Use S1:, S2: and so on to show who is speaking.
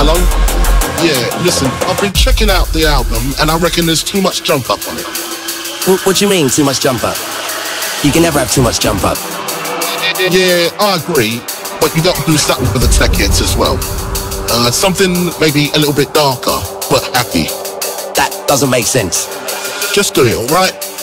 S1: Hello?
S2: Yeah, listen, I've been checking out the album and I reckon there's too much jump up on it.
S1: What do you mean, too much jump up? You can never have too much jump up.
S2: Yeah, I agree, but you got to do something for the tech heads as well. Something maybe a little bit darker, but happy.
S1: That doesn't make sense.
S2: Just do it, alright?